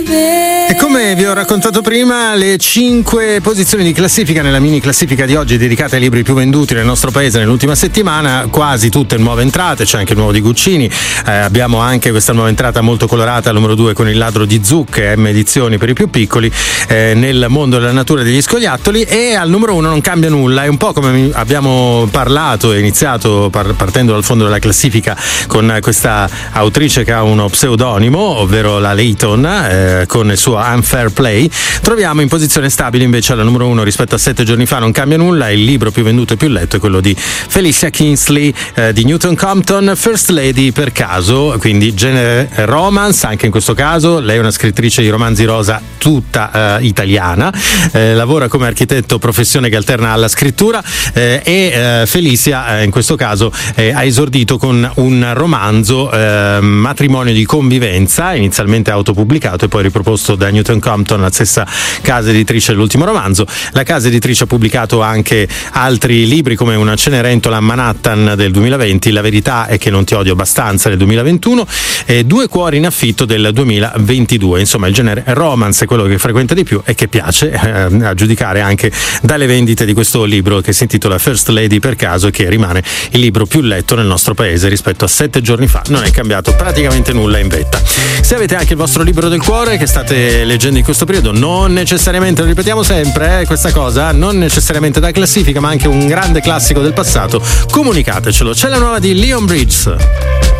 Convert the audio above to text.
E come vi ho raccontato prima, le 5 posizioni di classifica nella mini classifica di oggi dedicate ai libri più venduti nel nostro paese nell'ultima settimana, quasi tutte nuove entrate, c'è anche il nuovo di Guccini, abbiamo anche questa nuova entrata molto colorata al numero 2 con Il ladro di zucche, M edizioni per i più piccoli, nel mondo della natura degli scoiattoli, e al numero 1 non cambia nulla, è un po' come abbiamo parlato e iniziato partendo dal fondo della classifica con questa autrice che ha uno pseudonimo, ovvero la Layton, con il suo Unfair Play. Troviamo in posizione stabile invece alla numero 1 rispetto a 7 giorni fa, non cambia nulla, il libro più venduto e più letto è quello di Felicia Kingsley, di Newton Compton, First Lady per caso, quindi genere romance anche in questo caso. Lei è una scrittrice di romanzi rosa tutta italiana, lavora come architetto, professione che alterna alla scrittura, e Felicia in questo caso ha esordito con un romanzo, Matrimonio di convivenza, inizialmente autopubblicato e poi riproposto da Newton Compton, la stessa casa editrice dell'ultimo romanzo. La casa editrice ha pubblicato anche altri libri come Una Cenerentola a Manhattan del 2020, La verità è che non ti odio abbastanza del 2021 e Due cuori in affitto del 2022. Insomma, il genere romance è quello che frequenta di più e che piace, a giudicare anche dalle vendite di questo libro che si intitola First Lady per caso e che rimane il libro più letto nel nostro paese rispetto a 7 giorni fa. Non è cambiato praticamente nulla in vetta. Se avete anche il vostro libro del cuore che state leggendo in questo periodo, non necessariamente, lo ripetiamo sempre, questa cosa, non necessariamente da classifica ma anche un grande classico del passato, comunicatecelo. C'è la nuova di Leon Bridges.